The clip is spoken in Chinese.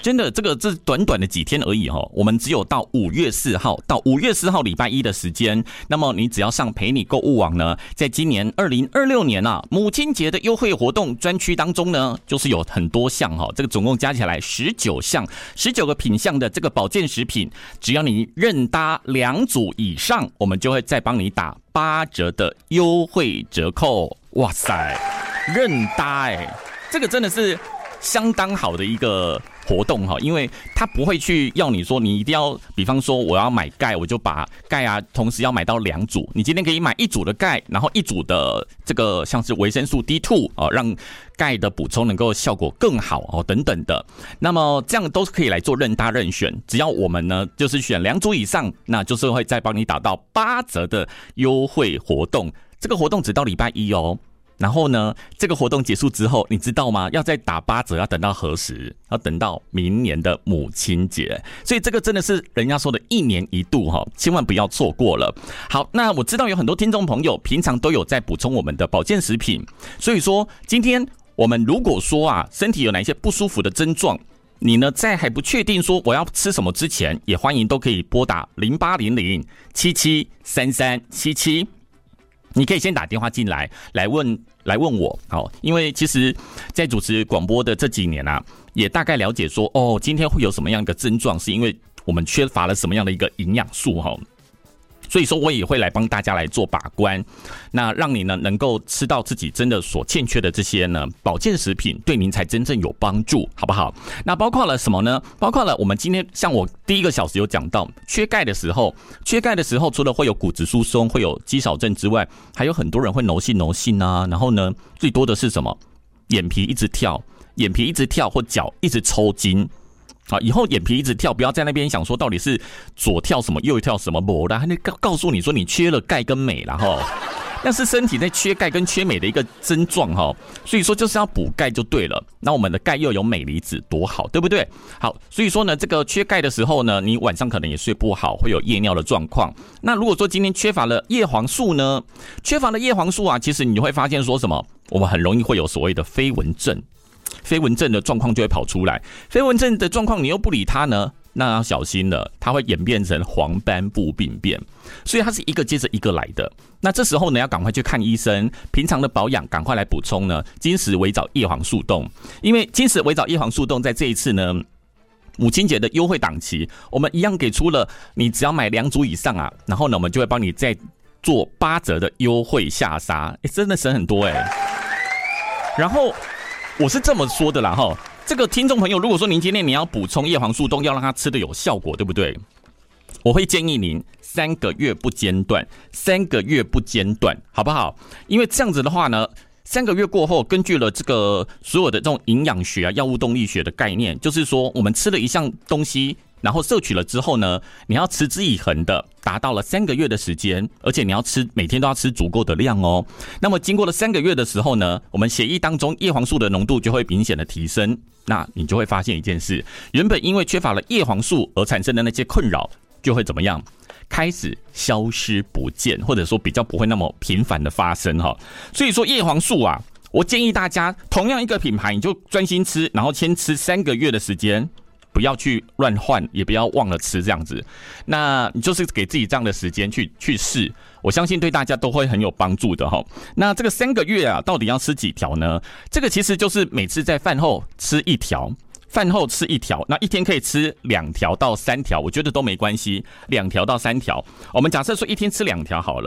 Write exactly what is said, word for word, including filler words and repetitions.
真的，这个这短短的几天而已哦，我们只有到五月四号到五月四号礼拜一的时间。那么你只要上陪你购物网呢，在今年二零二六年啊母亲节的优惠活动专区当中呢，就是有很多项哈，这个总共加起来十九项，十九个品项的这个保健食品，只要你认搭两组以上，我们就会再帮你打八折的优惠折扣。哇塞，认搭哎、欸，这个真的是相当好的一个活动哈，因为他不会去要你说你一定要，比方说我要买钙，我就把钙啊同时要买到两组。你今天可以买一组的钙，然后一组的这个像是维生素 D 二 哦，让钙的补充能够效果更好哦，等等的。那么这样都是可以来做任搭任选，只要我们呢就是选两组以上，那就是会再帮你打到八折的优惠活动。这个活动只到礼拜一哦。然后呢，这个活动结束之后，你知道吗？要再打八折，要等到何时？要等到明年的母亲节。所以这个真的是人家说的一年一度哈，千万不要错过了。好，那我知道有很多听众朋友平常都有在补充我们的保健食品，所以说今天我们如果说啊，身体有哪一些不舒服的症状，你呢在还不确定说我要吃什么之前，也欢迎都可以拨打零八零零七七三三七七。你可以先打电话进来，来问来问我，好，因为其实，在主持广播的这几年啊，也大概了解说，哦，今天会有什么样的症状，是因为我们缺乏了什么样的一个营养素哈。所以说我也会来帮大家来做把关，那让你呢能够吃到自己真的所欠缺的这些呢保健食品，对您才真正有帮助，好不好？那包括了什么呢？包括了我们今天像我第一个小时有讲到，缺钙的时候，缺钙的时候除了会有骨质疏松，会有肌少症之外，还有很多人会蓼性蓼性啊，然后呢最多的是什么？眼皮一直跳，眼皮一直跳或脚一直抽筋。好，以后眼皮一直跳，不要在那边想说到底是左跳什么右跳什么，没啦，他告诉你说你缺了钙跟镁啦齁，那是身体在缺钙跟缺镁的一个症状齁，所以说就是要补钙就对了。那我们的钙又有镁离子，多好，对不对？好，所以说呢，这个缺钙的时候呢，你晚上可能也睡不好，会有夜尿的状况。那如果说今天缺乏了叶黄素呢，缺乏了叶黄素啊，其实你会发现说什么，我们很容易会有所谓的飞蚊症。飞蚊症的状况就会跑出来，飞蚊症的状况你又不理它呢，那要小心了，它会演变成黄斑部病变，所以它是一个接着一个来的。那这时候呢，要赶快去看医生，平常的保养赶快来补充呢金石维藻叶黄素冻，因为金石维藻叶黄素冻在这一次呢母亲节的优惠档期，我们一样给出了，你只要买两组以上啊，然后呢我们就会帮你再做八折的优惠下杀，欸，真的省很多哎，欸。然后我是这么说的啦齁，这个听众朋友，如果说您今天你要补充叶黄素冻，要让它吃的有效果，对不对？我会建议您三个月不间断，三个月不间断，好不好？因为这样子的话呢，三个月过后，根据了这个所有的这种营养学啊、药物动力学的概念，就是说我们吃了一项东西，然后摄取了之后呢，你要持之以恒的达到了三个月的时间，而且你要吃每天都要吃足够的量哦。那么经过了三个月的时候呢，我们血液当中叶黄素的浓度就会明显的提升，那你就会发现一件事，原本因为缺乏了叶黄素而产生的那些困扰就会怎么样？开始消失不见，或者说比较不会那么频繁的发生哈。所以说叶黄素啊，我建议大家同样一个品牌，你就专心吃，然后先吃三个月的时间。不要去乱换，也不要忘了吃这样子。那你就是给自己这样的时间去去试，我相信对大家都会很有帮助的哈。那这个三个月啊，到底要吃几条呢？这个其实就是每次在饭后吃一条，饭后吃一条，那一天可以吃两条到三条，我觉得都没关系，两条到三条。我们假设说一天吃两条好了。